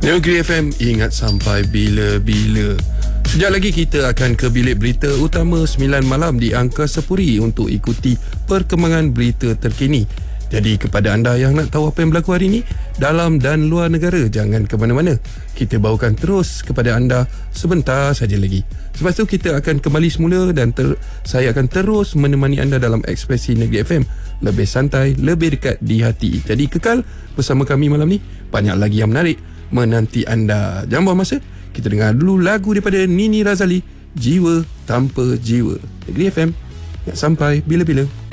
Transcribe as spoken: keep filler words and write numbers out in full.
Negeri F M, ingat sampai bila-bila. Sekejap lagi kita akan ke bilik berita utama sembilan malam di Angkasa Puri untuk ikuti perkembangan berita terkini. Jadi kepada anda yang nak tahu apa yang berlaku hari ini dalam dan luar negara, jangan ke mana-mana. Kita bawakan terus kepada anda sebentar saja lagi. Selepas tu kita akan kembali semula dan ter, saya akan terus menemani anda dalam Ekspresi Negeri F M. Lebih santai, lebih dekat di hati. Jadi kekal bersama kami malam ni. Banyak lagi yang menarik menanti anda. Jangan buang masa. Kita dengar dulu lagu daripada Nini Razali, Jiwa Tanpa Jiwa. Negeri F M, yang sampai bila-bila.